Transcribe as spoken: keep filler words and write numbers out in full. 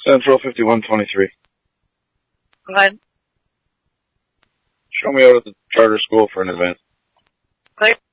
Central fifty-one twenty-three. Go ahead. Show me out at the charter school for an advance. Clear.